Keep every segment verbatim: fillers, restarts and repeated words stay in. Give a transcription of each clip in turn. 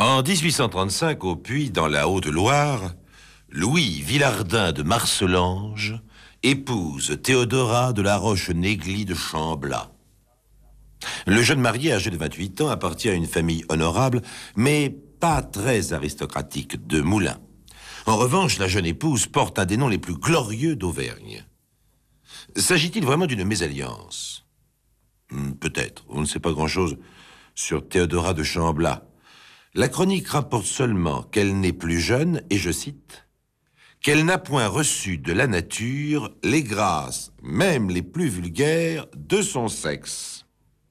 En mille huit cent trente-cinq, au Puy, dans la Haute-Loire, Louis Villardin de Marcellange épouse Théodora de la Roche-Négly de Chamblat. Le jeune marié, âgé de vingt-huit ans, appartient à une famille honorable, mais pas très aristocratique, de Moulins. En revanche, la jeune épouse porte un des noms les plus glorieux d'Auvergne. S'agit-il vraiment d'une mésalliance? Peut-être, on ne sait pas grand-chose sur Théodora de Chamblat. La chronique rapporte seulement qu'elle n'est plus jeune, et je cite, « qu'elle n'a point reçu de la nature les grâces, même les plus vulgaires, de son sexe. »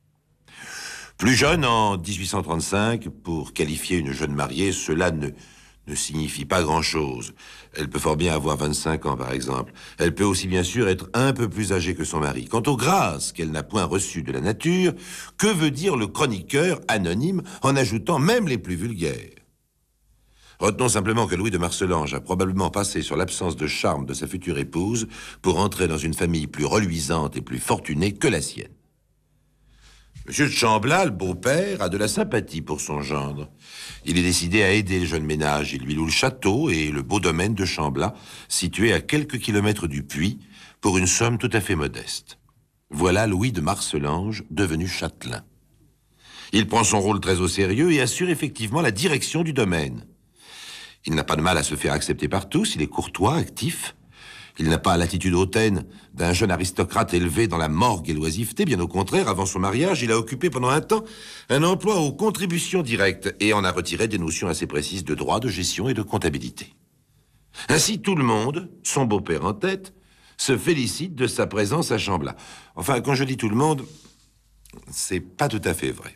Plus jeune en mille huit cent trente-cinq, pour qualifier une jeune mariée, cela ne, ne signifie pas grand-chose. Elle peut fort bien avoir vingt-cinq ans, par exemple. Elle peut aussi bien sûr être un peu plus âgée que son mari. Quant aux grâces qu'elle n'a point reçues de la nature, que veut dire le chroniqueur anonyme en ajoutant même les plus vulgaires? Retenons simplement que Louis de Marcellange a probablement passé sur l'absence de charme de sa future épouse pour entrer dans une famille plus reluisante et plus fortunée que la sienne. Monsieur de Chamblat, le beau-père, a de la sympathie pour son gendre. Il est décidé à aider le jeune ménage. Il lui loue le château et le beau domaine de Chamblat, situé à quelques kilomètres du Puy, pour une somme tout à fait modeste. Voilà Louis de Marcellange, devenu châtelain. Il prend son rôle très au sérieux et assure effectivement la direction du domaine. Il n'a pas de mal à se faire accepter par tous, il est courtois, actif. Il n'a pas l'attitude hautaine d'un jeune aristocrate élevé dans la morgue et l'oisiveté. Bien au contraire, avant son mariage, il a occupé pendant un temps un emploi aux contributions directes et en a retiré des notions assez précises de droit, de gestion et de comptabilité. Ainsi, tout le monde, son beau-père en tête, se félicite de sa présence à Chamblat. Enfin, quand je dis tout le monde, c'est pas tout à fait vrai.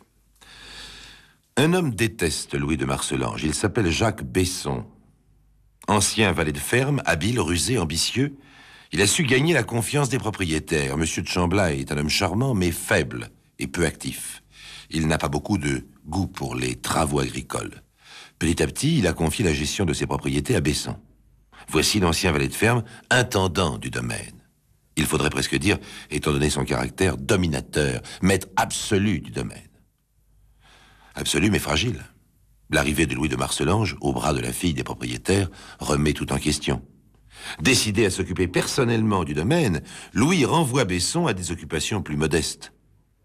Un homme déteste Louis de Marcellange. Il s'appelle Jacques Besson. Ancien valet de ferme, habile, rusé, ambitieux, il a su gagner la confiance des propriétaires. Monsieur de Chamblat est un homme charmant, mais faible et peu actif. Il n'a pas beaucoup de goût pour les travaux agricoles. Petit à petit, il a confié la gestion de ses propriétés à Besson. Voici l'ancien valet de ferme, intendant du domaine. Il faudrait presque dire, étant donné son caractère dominateur, maître absolu du domaine. Absolu, mais fragile. L'arrivée de Louis de Marcellange, au bras de la fille des propriétaires, remet tout en question. Décidé à s'occuper personnellement du domaine, Louis renvoie Besson à des occupations plus modestes.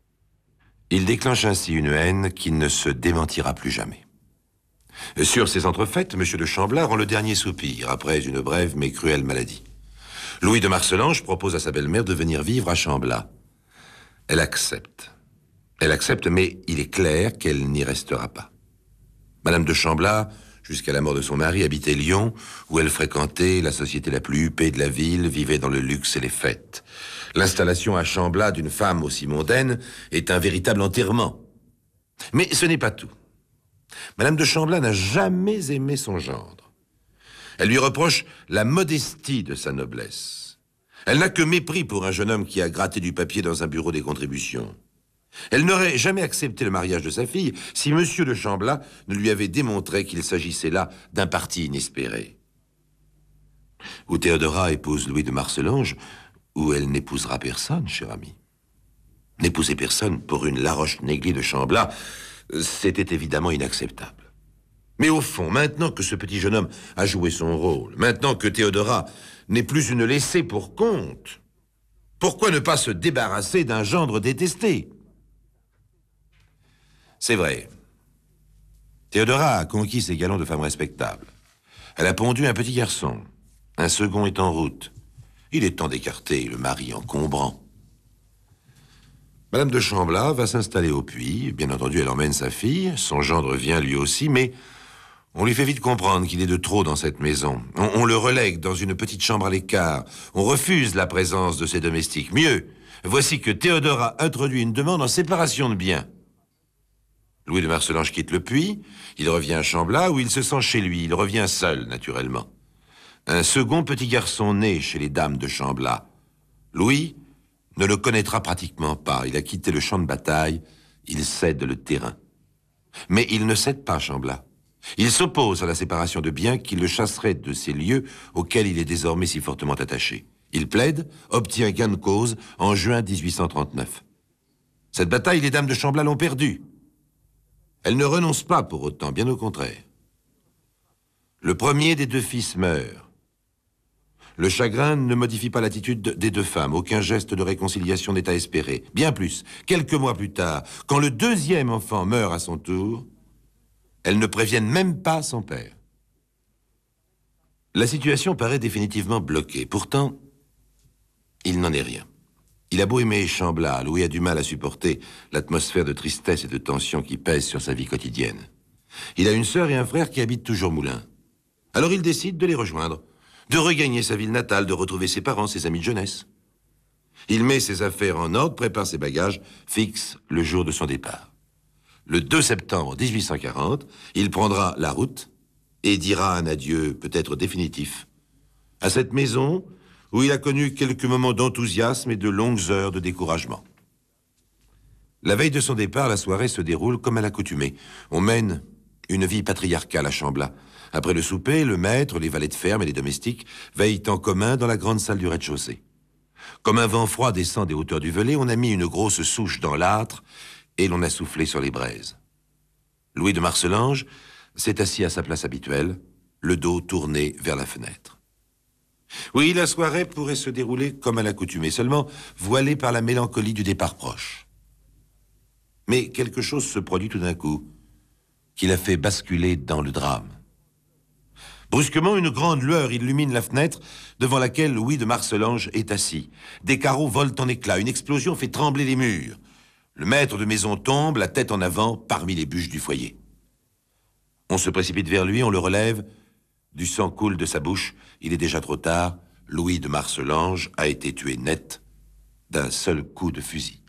Il déclenche ainsi une haine qui ne se démentira plus jamais. Sur ces entrefaites, M. de Chamblat rend le dernier soupir, après une brève mais cruelle maladie. Louis de Marcellange propose à sa belle-mère de venir vivre à Chamblat. Elle accepte. Elle accepte, mais il est clair qu'elle n'y restera pas. Madame de Chamblat, jusqu'à la mort de son mari, habitait Lyon, où elle fréquentait la société la plus huppée de la ville, vivait dans le luxe et les fêtes. L'installation à Chamblat d'une femme aussi mondaine est un véritable enterrement. Mais ce n'est pas tout. Madame de Chamblat n'a jamais aimé son gendre. Elle lui reproche la modestie de sa noblesse. Elle n'a que mépris pour un jeune homme qui a gratté du papier dans un bureau des contributions. Elle n'aurait jamais accepté le mariage de sa fille si Monsieur de Chamblat ne lui avait démontré qu'il s'agissait là d'un parti inespéré. Ou Théodora épouse Louis de Marcellange, ou elle n'épousera personne, cher ami. N'épouser personne pour une Laroche-Négly de Chamblat, c'était évidemment inacceptable. Mais au fond, maintenant que ce petit jeune homme a joué son rôle, maintenant que Théodora n'est plus une laissée pour compte, pourquoi ne pas se débarrasser d'un gendre détesté? C'est vrai. Théodora a conquis ses galons de femme respectable. Elle a pondu un petit garçon. Un second est en route. Il est temps d'écarter le mari encombrant. Madame de Chamblat va s'installer au Puy. Bien entendu, elle emmène sa fille. Son gendre vient lui aussi, mais on lui fait vite comprendre qu'il est de trop dans cette maison. On, on le relègue dans une petite chambre à l'écart. On refuse la présence de ses domestiques. Mieux, voici que Théodora introduit une demande en séparation de biens. Louis de Marcellange quitte le Puy, il revient à Chamblat où il se sent chez lui, il revient seul, naturellement. Un second petit garçon naît chez les dames de Chamblat. Louis ne le connaîtra pratiquement pas, il a quitté le champ de bataille, il cède le terrain. Mais il ne cède pas Chamblat. Il s'oppose à la séparation de biens qui le chasserait de ces lieux auxquels il est désormais si fortement attaché. Il plaide, obtient gain de cause en juin mille huit cent trente-neuf. Cette bataille, les dames de Chamblat l'ont perdue. Elle ne renonce pas pour autant, bien au contraire. Le premier des deux fils meurt. Le chagrin ne modifie pas l'attitude des deux femmes. Aucun geste de réconciliation n'est à espérer. Bien plus, quelques mois plus tard, quand le deuxième enfant meurt à son tour, elles ne préviennent même pas son père. La situation paraît définitivement bloquée. Pourtant, il n'en est rien. Il a beau aimer Chamblat, Louis a du mal à supporter l'atmosphère de tristesse et de tension qui pèse sur sa vie quotidienne. Il a une sœur et un frère qui habitent toujours Moulins. Alors il décide de les rejoindre, de regagner sa ville natale, de retrouver ses parents, ses amis de jeunesse. Il met ses affaires en ordre, prépare ses bagages, fixe le jour de son départ. Le deux septembre mille huit cent quarante, il prendra la route et dira un adieu peut-être définitif à cette maison où il a connu quelques moments d'enthousiasme et de longues heures de découragement. La veille de son départ, la soirée se déroule comme à l'accoutumée. On mène une vie patriarcale à Chamblat. Après le souper, le maître, les valets de ferme et les domestiques veillent en commun dans la grande salle du rez-de-chaussée. Comme un vent froid descend des hauteurs du Velay, on a mis une grosse souche dans l'âtre et l'on a soufflé sur les braises. Louis de Marcellange s'est assis à sa place habituelle, le dos tourné vers la fenêtre. Oui, la soirée pourrait se dérouler comme à l'accoutumée, seulement voilée par la mélancolie du départ proche. Mais quelque chose se produit tout d'un coup, qui l'a fait basculer dans le drame. Brusquement, une grande lueur illumine la fenêtre devant laquelle Louis de Marcellange est assis. Des carreaux volent en éclats, une explosion fait trembler les murs. Le maître de maison tombe, la tête en avant, parmi les bûches du foyer. On se précipite vers lui, on le relève. Du sang coule de sa bouche. Il est déjà trop tard. Louis de Marcellange a été tué net d'un seul coup de fusil.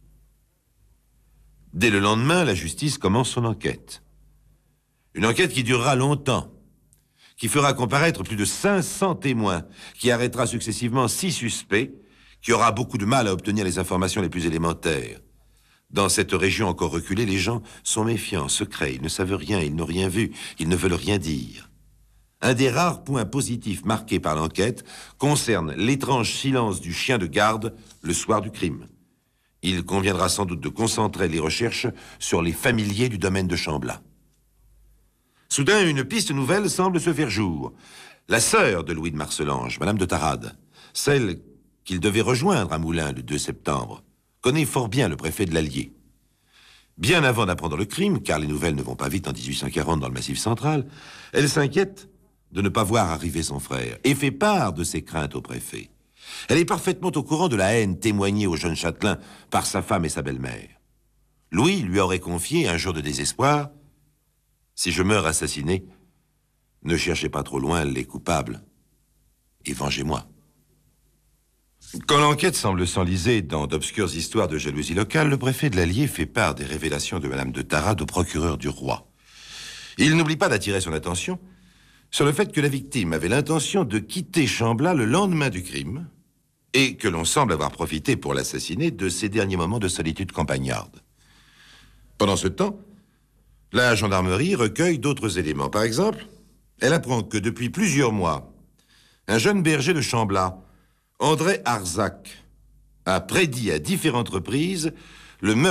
Dès le lendemain, la justice commence son enquête. Une enquête qui durera longtemps, qui fera comparaître plus de cinq cents témoins, qui arrêtera successivement six suspects, qui aura beaucoup de mal à obtenir les informations les plus élémentaires. Dans cette région encore reculée, les gens sont méfiants, secrets, ils ne savent rien, ils n'ont rien vu, ils ne veulent rien dire. Un des rares points positifs marqués par l'enquête concerne l'étrange silence du chien de garde le soir du crime. Il conviendra sans doute de concentrer les recherches sur les familiers du domaine de Chamblat. Soudain, une piste nouvelle semble se faire jour. La sœur de Louis de Marcellange, Madame de Tarade, celle qu'il devait rejoindre à Moulins le deux septembre, connaît fort bien le préfet de l'Allier. Bien avant d'apprendre le crime, car les nouvelles ne vont pas vite en mille huit cent quarante dans le Massif central, elle s'inquiète de ne pas voir arriver son frère et fait part de ses craintes au préfet. Elle est parfaitement au courant de la haine témoignée au jeune châtelain par sa femme et sa belle-mère. Louis lui aurait confié, un jour de désespoir, « Si je meurs assassiné, ne cherchez pas trop loin les coupables et vengez-moi. » Quand l'enquête semble s'enliser dans d'obscures histoires de jalousie locale, le préfet de l'Allier fait part des révélations de Madame de Tarade au procureur du roi. Il n'oublie pas d'attirer son attention sur le fait que la victime avait l'intention de quitter Chamblat le lendemain du crime et que l'on semble avoir profité pour l'assassiner de ses derniers moments de solitude campagnarde. Pendant ce temps, la gendarmerie recueille d'autres éléments. Par exemple, elle apprend que depuis plusieurs mois, un jeune berger de Chamblat, André Arzac, a prédit à différentes reprises le meurtre